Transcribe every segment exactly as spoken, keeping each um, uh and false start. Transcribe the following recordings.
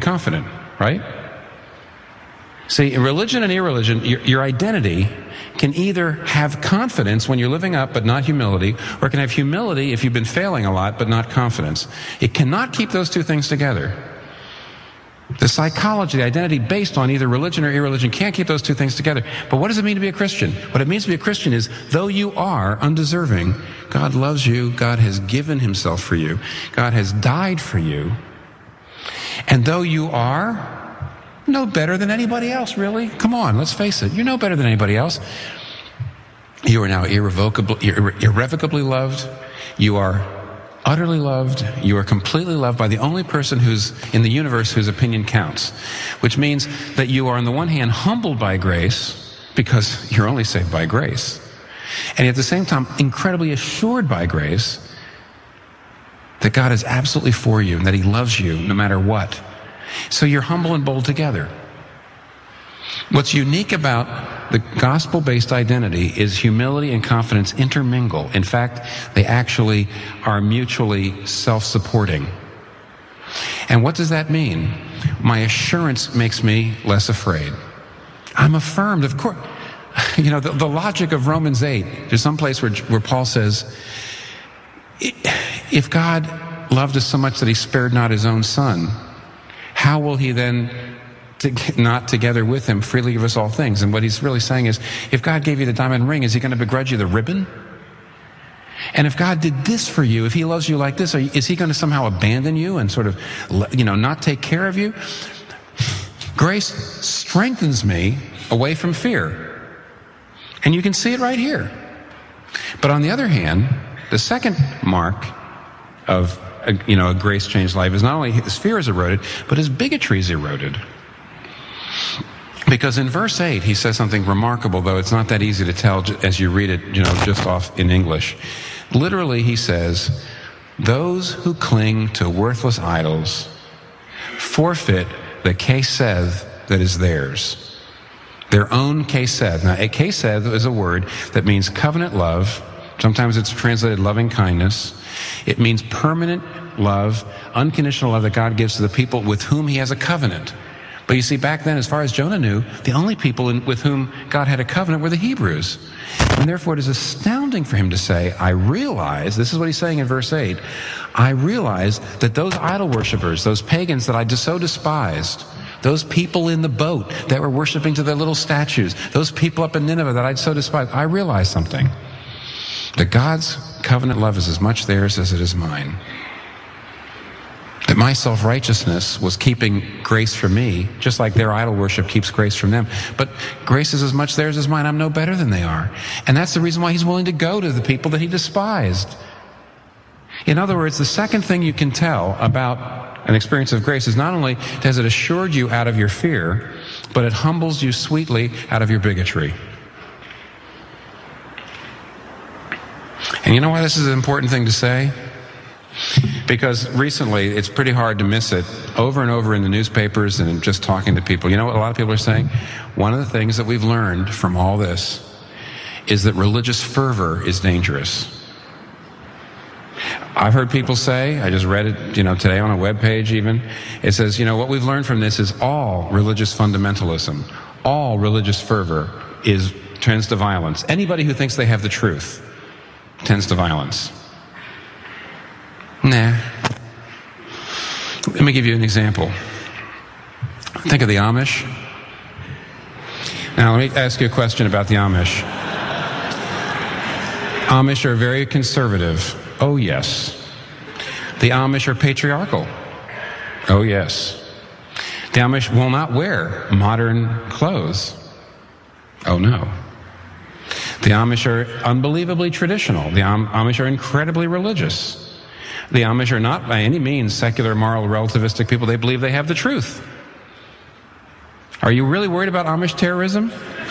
confident, right? See, in religion and irreligion, your, your identity can either have confidence when you're living up but not humility, or it can have humility if you've been failing a lot but not confidence. It cannot keep those two things together. The psychology, the identity based on either religion or irreligion can't keep those two things together. But what does it mean to be a Christian? What it means to be a Christian is, though you are undeserving, God loves you, God has given himself for you, God has died for you, and though you are no better than anybody else, really. Come on, let's face it. You're no better than anybody else. You are now irrevocably, irre- irrevocably loved. You are utterly loved. You are completely loved by the only person who's in the universe whose opinion counts. Which means that you are, on the one hand, humbled by grace, because you're only saved by grace. And at the same time, incredibly assured by grace that God is absolutely for you and that he loves you no matter what. So you're humble and bold together. What's unique about the gospel-based identity is humility and confidence intermingle. In fact, they actually are mutually self-supporting. And what does that mean? My assurance makes me less afraid. I'm affirmed, of course. You know, the, the logic of Romans eight, there's some place where, where Paul says, if God loved us so much that he spared not his own son, how will he then, to, not together with him, freely give us all things? And what he's really saying is, if God gave you the diamond ring, is he going to begrudge you the ribbon? And if God did this for you, if he loves you like this, are you, is he going to somehow abandon you and sort of, you know, not take care of you? Grace strengthens me away from fear. And you can see it right here. But on the other hand, the second mark of A, you know, a grace-changed life is not only his fear is eroded, but his bigotry is eroded. Because in verse eight, he says something remarkable, though it's not that easy to tell as you read it, you know, just off in English. Literally, he says, those who cling to worthless idols forfeit the kesed that is theirs. Their own kesed. Now, a kesed is a word that means covenant love. Sometimes it's translated loving kindness. It means permanent love, unconditional love that God gives to the people with whom he has a covenant. But you see, back then, as far as Jonah knew, the only people in, with whom God had a covenant were the Hebrews. And therefore, it is astounding for him to say, I realize, this is what he's saying in verse eight, I realize that those idol worshipers, those pagans that I just so despised, those people in the boat that were worshiping to their little statues, those people up in Nineveh that I'd so despised, I realized something. That God's covenant love is as much theirs as it is mine. That my self-righteousness was keeping grace from me, just like their idol worship keeps grace from them. But grace is as much theirs as mine. I'm no better than they are. And that's the reason why he's willing to go to the people that he despised. In other words, the second thing you can tell about an experience of grace is not only does it assured you out of your fear, but it humbles you sweetly out of your bigotry. And you know why this is an important thing to say? Because recently, it's pretty hard to miss it, over and over in the newspapers and just talking to people. You know what a lot of people are saying? One of the things that we've learned from all this is that religious fervor is dangerous. I've heard people say, I just read it, you know, today on a web page even, it says, you know, what we've learned from this is all religious fundamentalism, all religious fervor is tends to violence. Anybody who thinks they have the truth tends to violence. Nah. Let me give you an example. Think of the Amish. Now, let me ask you a question about the Amish. Amish are very conservative. Oh, yes. The Amish are patriarchal. Oh, yes. The Amish will not wear modern clothes. Oh, no. The Amish are unbelievably traditional. The Am- Amish are incredibly religious. The Amish are not by any means secular, moral, relativistic people. They believe they have the truth. Are you really worried about Amish terrorism?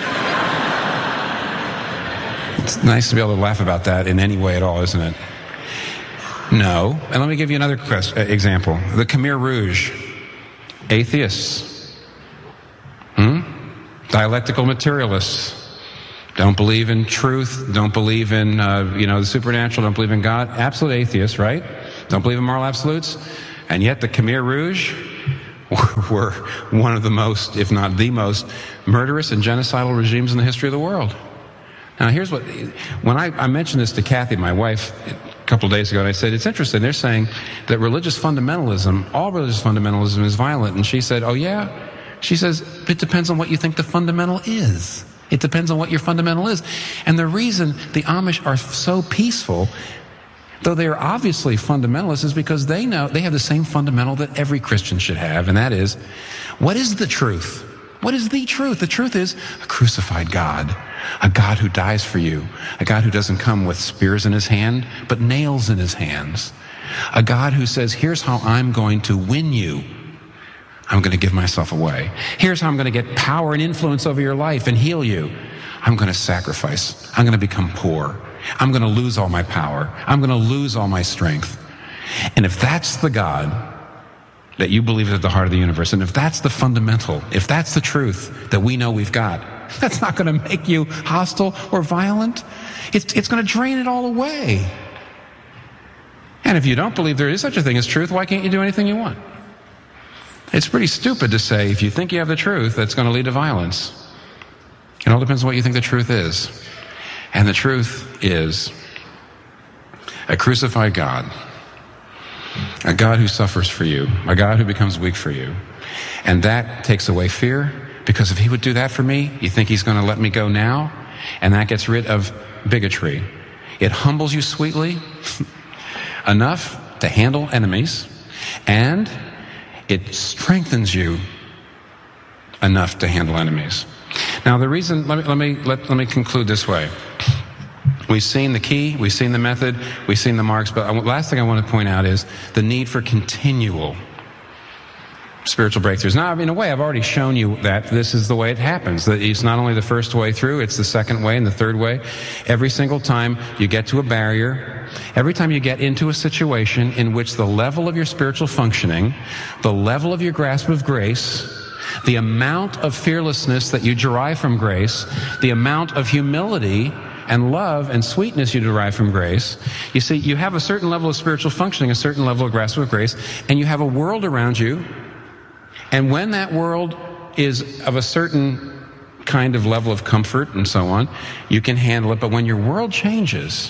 It's nice to be able to laugh about that in any way at all, isn't it? No. And let me give you another quest- example. The Khmer Rouge, atheists, hmm? dialectical materialists, don't believe in truth, don't believe in, uh, you know, the supernatural, don't believe in God. Absolute atheists, right? Don't believe in moral absolutes. And yet the Khmer Rouge, were one of the most, if not the most, murderous and genocidal regimes in the history of the world. Now, here's what, when I, I mentioned this to Kathy, my wife, a couple of days ago, and I said, it's interesting, they're saying that religious fundamentalism, all religious fundamentalism is violent. And she said, oh yeah? She says, it depends on what you think the fundamental is. It depends on what your fundamental is. And the reason the Amish are so peaceful, though they are obviously fundamentalists, is because they know they have the same fundamental that every Christian should have, and that is, what is the truth? What is the truth? The truth is a crucified God, a God who dies for you, a God who doesn't come with spears in his hand, but nails in his hands, a God who says, here's how I'm going to win you. I'm going to give myself away. Here's how I'm going to get power and influence over your life and heal you. I'm going to sacrifice. I'm going to become poor. I'm going to lose all my power. I'm going to lose all my strength. And if that's the God that you believe is at the heart of the universe, and if that's the fundamental, if that's the truth that we know we've got, that's not going to make you hostile or violent. It's, it's going to drain it all away. And if you don't believe there is such a thing as truth, why can't you do anything you want? It's pretty stupid to say if you think you have the truth, that's going to lead to violence. It all depends on what you think the truth is. And the truth is a crucified God, a God who suffers for you, a God who becomes weak for you. And that takes away fear, because if he would do that for me, you think he's going to let me go now? And that gets rid of bigotry. It humbles you sweetly enough to handle enemies, and it strengthens you enough to handle enemies. Now, the reason, let me, let me, let, let me conclude this way. We've seen the key, we've seen the method, we've seen the marks, but the last thing I want to point out is the need for continual spiritual breakthroughs. Now, in a way, I've already shown you that this is the way it happens. That it's not only the first way through, it's the second way and the third way. Every single time you get to a barrier, every time you get into a situation in which the level of your spiritual functioning, the level of your grasp of grace, the amount of fearlessness that you derive from grace, the amount of humility and love and sweetness you derive from grace, you see, you have a certain level of spiritual functioning, a certain level of grasp of grace, and you have a world around you. And when that world is of a certain kind of level of comfort and so on, you can handle it. But when your world changes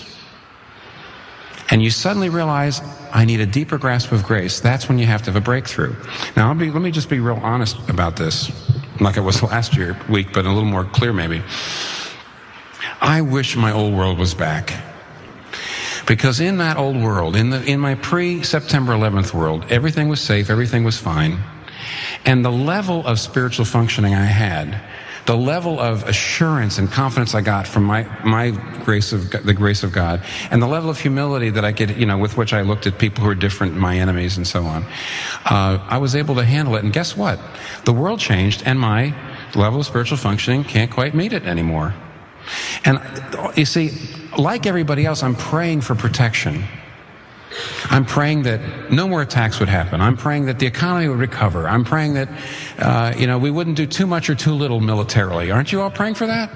and you suddenly realize, I need a deeper grasp of grace, that's when you have to have a breakthrough. Now, I'll be, let me just be real honest about this, like I was last year week, but a little more clear maybe. I wish my old world was back. Because in that old world, in the in my pre-September eleventh world, everything was safe, everything was fine. And the level of spiritual functioning I had, the level of assurance and confidence I got from my, my grace of, the grace of God, and the level of humility that I could, you know, with which I looked at people who are different, my enemies and so on, uh, I was able to handle it. And guess what? The world changed, and my level of spiritual functioning can't quite meet it anymore. And you see, like everybody else, I'm praying for protection. I'm praying that no more attacks would happen. I'm praying that the economy would recover. I'm praying that, uh, you know, we wouldn't do too much or too little militarily. Aren't you all praying for that?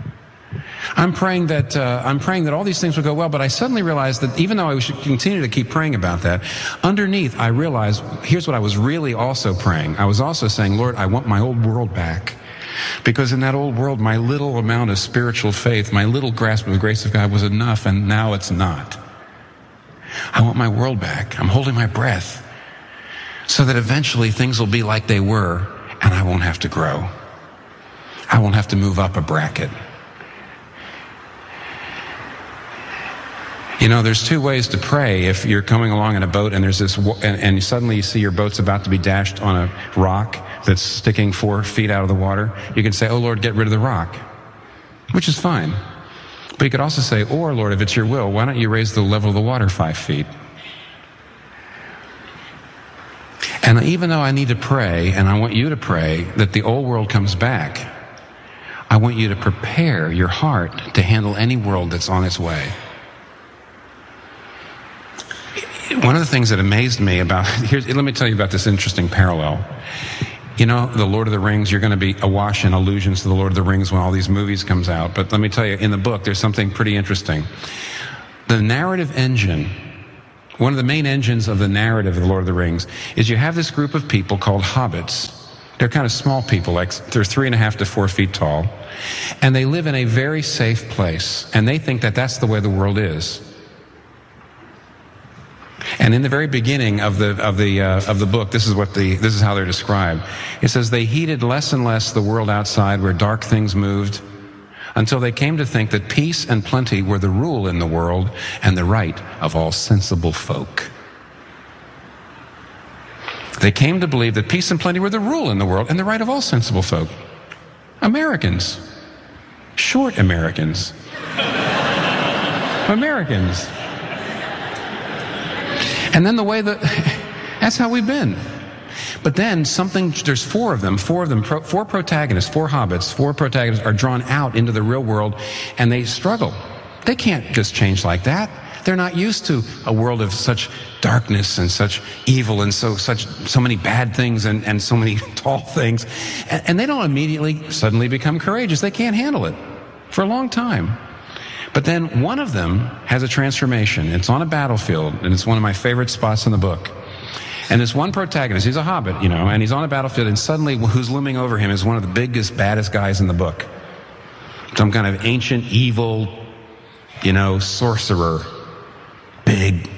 I'm praying that, uh, I'm praying that all these things would go well, but I suddenly realized that even though I should continue to keep praying about that, underneath I realized, here's what I was really also praying. I was also saying, Lord, I want my old world back. Because in that old world, my little amount of spiritual faith, my little grasp of the grace of God was enough, and now it's not. I want my world back. I'm holding my breath so that eventually things will be like they were, and I won't have to grow. I won't have to move up a bracket. You know, there's two ways to pray. If you're coming along in a boat and there's this, and, and suddenly you see your boat's about to be dashed on a rock that's sticking four feet out of the water, you can say, oh Lord, get rid of the rock, which is fine. But you could also say, or Lord, if it's your will, why don't you raise the level of the water five feet? And even though I need to pray, and I want you to pray that the old world comes back, I want you to prepare your heart to handle any world that's on its way. One of the things that amazed me about, here's, let me tell you about this interesting parallel. You know, the Lord of the Rings, you're going to be awash in allusions to the Lord of the Rings when all these movies comes out. But let me tell you, in the book, there's something pretty interesting. The narrative engine one of the main engines of the narrative of The Lord of the Rings is you have this group of people called hobbits. They're kind of small people, like they're three and a half to four feet tall. And they live in a very safe place. And they think that that's the way the world is. And in the very beginning of the of the uh, of the book, this is what the this is how they're described. It says they heeded less and less the world outside, where dark things moved, until they came to think that peace and plenty were the rule in the world and the right of all sensible folk. They came to believe that peace and plenty were the rule in the world and the right of all sensible folk. Americans. Short Americans. Americans. And then the way that, that's how we've been. But then something, there's four of them, four of them, four protagonists, four hobbits, four protagonists are drawn out into the real world, and they struggle. They can't just change like that. They're not used to a world of such darkness and such evil and so such so many bad things and, and so many tall things. And, and they don't immediately suddenly become courageous. They can't handle it for a long time. But then one of them has a transformation. It's on a battlefield, and it's one of my favorite spots in the book. And this one protagonist, he's a hobbit, you know, and he's on a battlefield, and suddenly who's looming over him is one of the biggest, baddest guys in the book. Some kind of ancient, evil, you know, sorcerer. Big.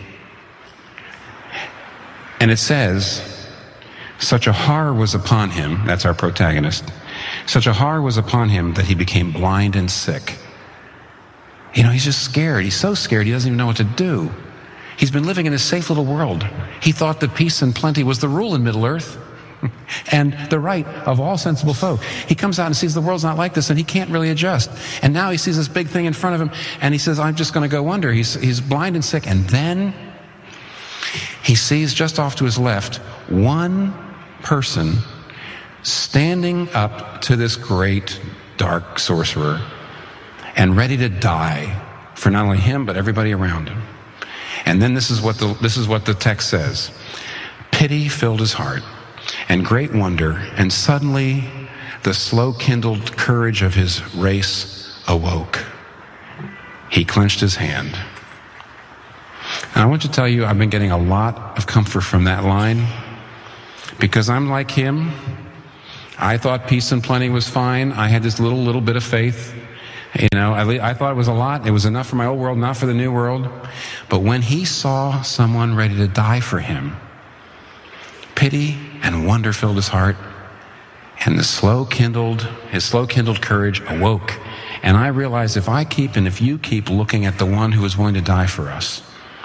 And it says, such a horror was upon him, that's our protagonist, such a horror was upon him that he became blind and sick. You know, he's just scared. He's so scared he doesn't even know what to do. He's been living in a safe little world. He thought that peace and plenty was the rule in Middle-earth and the right of all sensible folk. He comes out and sees the world's not like this, and he can't really adjust. And now he sees this big thing in front of him, and he says, I'm just going to go under. He's, he's blind and sick. And then he sees just off to his left one person standing up to this great dark sorcerer and ready to die for not only him, but everybody around him. And then this is what the, this is what the text says. Pity filled his heart, and great wonder, and suddenly the slow-kindled courage of his race awoke. He clenched his hand. And I want to tell you, I've been getting a lot of comfort from that line, because I'm like him. I thought peace and plenty was fine. I had this little, little bit of faith. You know, I, I thought it was a lot. It was enough for my old world, not for the new world. But when he saw someone ready to die for him, pity and wonder filled his heart, and the slow kindled, his slow kindled courage awoke. And I realized if I keep and if you keep looking at the one who is going to die for us,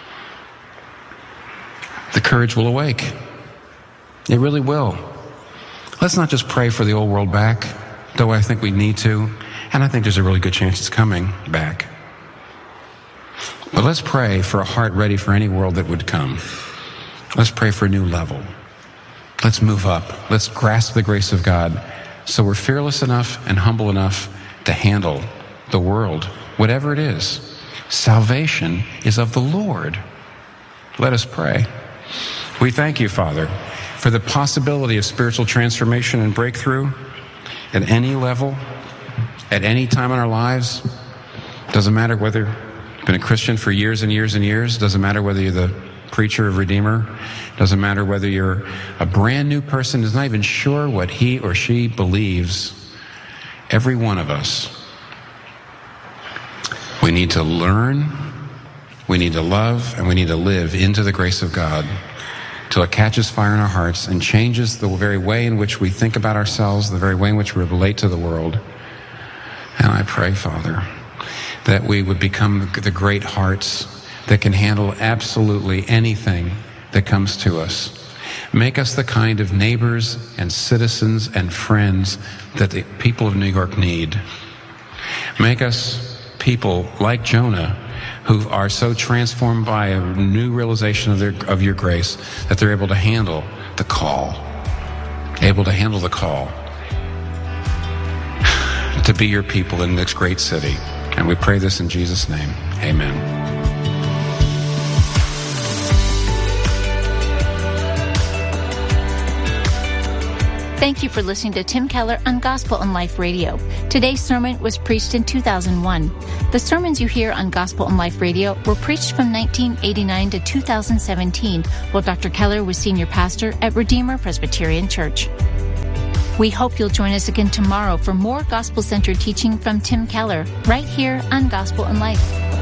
the courage will awake. It really will. Let's not just pray for the old world back, though I think we need to. And I think there's a really good chance it's coming back. But let's pray for a heart ready for any world that would come. Let's pray for a new level. Let's move up. Let's grasp the grace of God so we're fearless enough and humble enough to handle the world, whatever it is. Salvation is of the Lord. Let us pray. We thank you, Father, for the possibility of spiritual transformation and breakthrough at any level, at any time in our lives. Doesn't matter whether you've been a Christian for years and years and years. Doesn't matter whether you're the preacher of Redeemer. Doesn't matter whether you're a brand new person who's not even sure what he or she believes. Every one of us, we need to learn, we need to love, and we need to live into the grace of God till it catches fire in our hearts and changes the very way in which we think about ourselves, the very way in which we relate to the world. And I pray, Father, that we would become the great hearts that can handle absolutely anything that comes to us. Make us the kind of neighbors and citizens and friends that the people of New York need. Make us people like Jonah who are so transformed by a new realization of their of your grace that they're able to handle the call, able to handle the call to be your people in this great city. And we pray this in Jesus' name. Amen. Thank you for listening to Tim Keller on Gospel and Life Radio. Today's sermon was preached in two thousand one. The sermons you hear on Gospel and Life Radio were preached from nineteen eighty-nine to two thousand seventeen, while Doctor Keller was senior pastor at Redeemer Presbyterian Church. We hope you'll join us again tomorrow for more gospel-centered teaching from Tim Keller, right here on Gospel and Life.